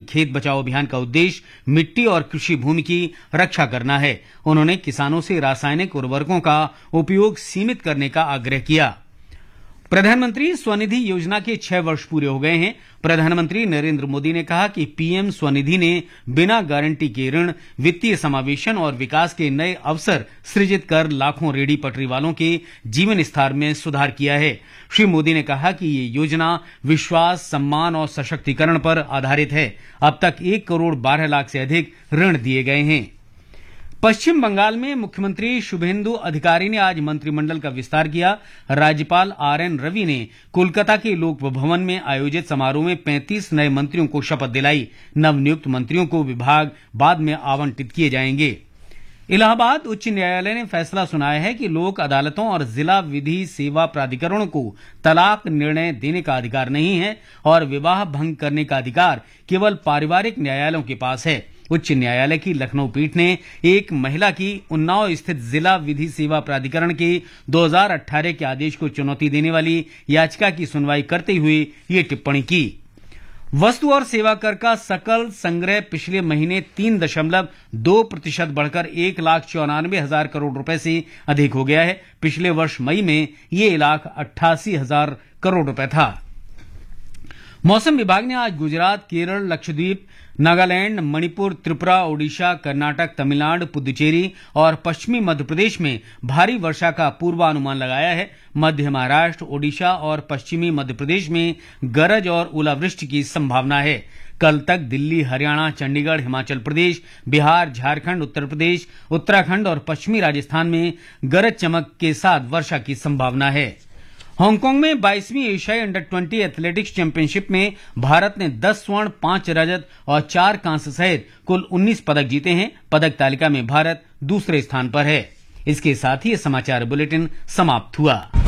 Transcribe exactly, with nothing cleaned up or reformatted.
खेत बचाओ अभियान का उद्देश्य मिट्टी और कृषि भूमि की रक्षा करना है। उन्होंने किसानों से रासायनिक उर्वरकों का उपयोग सीमित करने का आग्रह किया। प्रधानमंत्री स्वनिधि योजना के छह वर्ष पूरे हो गए हैं। प्रधानमंत्री नरेंद्र मोदी ने कहा कि पीएम स्वनिधि ने बिना गारंटी के ऋण, वित्तीय समावेशन और विकास के नए अवसर सृजित कर लाखों रेहड़ी पटरी वालों के जीवन स्तर में सुधार किया है। श्री मोदी ने कहा कि ये योजना विश्वास, सम्मान और सशक्तिकरण पर आधारित है। अब तक एक करोड़ बारह लाख से अधिक ऋण दिए गए हैं। पश्चिम बंगाल में मुख्यमंत्री शुभेंदु अधिकारी ने आज मंत्रिमंडल का विस्तार किया। राज्यपाल आर एन रवि ने कोलकाता के लोक भवन में आयोजित समारोह में पैंतीस नए मंत्रियों को शपथ दिलाई। नवनियुक्त मंत्रियों को विभाग बाद में आवंटित किए जाएंगे। इलाहाबाद उच्च न्यायालय ने फैसला सुनाया है कि लोक अदालतों और जिला विधि सेवा प्राधिकरणों को तलाक निर्णय देने का अधिकार नहीं है और विवाह भंग करने का अधिकार केवल पारिवारिक न्यायालयों के पास है। उच्च न्यायालय की लखनऊ पीठ ने एक महिला की उन्नाव स्थित जिला विधि सेवा प्राधिकरण के दो हज़ार अठारह के आदेश को चुनौती देने वाली याचिका की सुनवाई करते हुए ये टिप्पणी की। वस्तु और सेवा कर का सकल संग्रह पिछले महीने तीन दशमलव दो प्रतिशत बढ़कर एक लाख चौरानवे हजार करोड़ रुपए से अधिक हो गया है। पिछले वर्ष मई में ये लाख अट्ठासी हजार करोड़ रुपए था। मौसम विभाग ने आज गुजरात, केरल, लक्षद्वीप, नागालैंड, मणिपुर, त्रिपुरा, ओडिशा, कर्नाटक, तमिलनाडु, पुदुचेरी और पश्चिमी मध्य प्रदेश में भारी वर्षा का पूर्वानुमान लगाया है। मध्य महाराष्ट्र, ओडिशा और पश्चिमी मध्य प्रदेश में गरज और ओलावृष्टि की संभावना है। कल तक दिल्ली, हरियाणा, चंडीगढ़, हिमाचल प्रदेश, बिहार, झारखंड, उत्तर प्रदेश, उत्तराखंड और पश्चिमी राजस्थान में गरज चमक के साथ वर्षा की संभावना है। हांगकांग में बाईसवीं एशियाई अंडर ट्वेंटी एथलेटिक्स चैंपियनशिप में भारत ने दस स्वर्ण, पांच रजत और चार कांस्य सहित कुल उन्नीस पदक जीते हैं। पदक तालिका में भारत दूसरे स्थान पर है। इसके साथ ही ये समाचार बुलेटिन समाप्त हुआ।